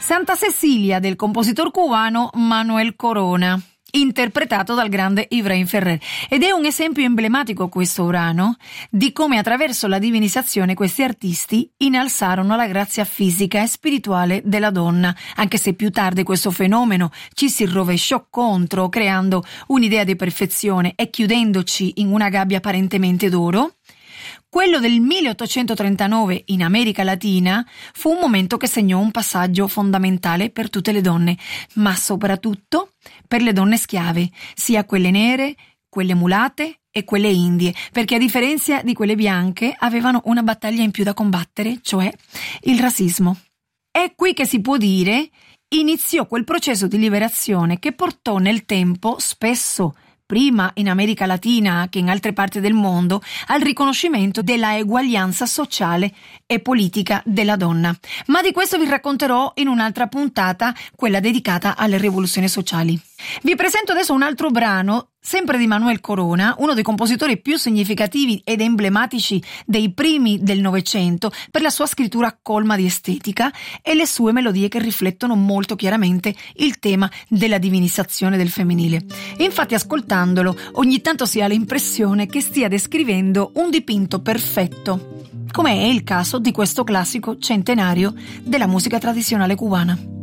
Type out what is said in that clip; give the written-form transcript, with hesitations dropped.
Santa Cecilia del compositor cubano Manuel Corona, interpretato dal grande Ibrahim Ferrer. Ed è un esempio emblematico questo brano di come attraverso la divinizzazione questi artisti innalzarono la grazia fisica e spirituale della donna, anche se più tardi questo fenomeno ci si rovesciò contro, creando un'idea di perfezione e chiudendoci in una gabbia apparentemente d'oro. Quello del 1839 in America Latina fu un momento che segnò un passaggio fondamentale per tutte le donne, ma soprattutto per le donne schiave, sia quelle nere, quelle mulate e quelle indie, perché a differenza di quelle bianche avevano una battaglia in più da combattere, cioè il razzismo. È qui che si può dire iniziò quel processo di liberazione che portò nel tempo, spesso prima in America Latina che in altre parti del mondo, al riconoscimento della eguaglianza sociale e politica della donna. Ma di questo vi racconterò in un'altra puntata, quella dedicata alle rivoluzioni sociali. Vi presento adesso un altro brano, sempre di Manuel Corona, uno dei compositori più significativi ed emblematici dei primi del Novecento per la sua scrittura colma di estetica e le sue melodie che riflettono molto chiaramente il tema della divinizzazione del femminile. Infatti, ascoltandolo, ogni tanto si ha l'impressione che stia descrivendo un dipinto perfetto, come è il caso di questo classico centenario della musica tradizionale cubana.